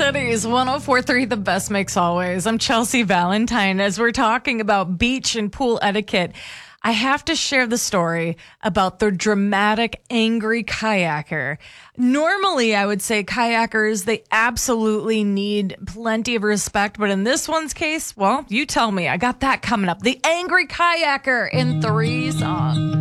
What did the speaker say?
Cities 104.3, the best mix always. I'm Chelsea Valentine. As we're talking about beach and pool etiquette, I have to share the story about the dramatic, angry kayaker. Normally, I would say kayakers, they absolutely need plenty of respect. But in this one's case, well, you tell me. I got that coming up. The angry kayaker in 3 songs.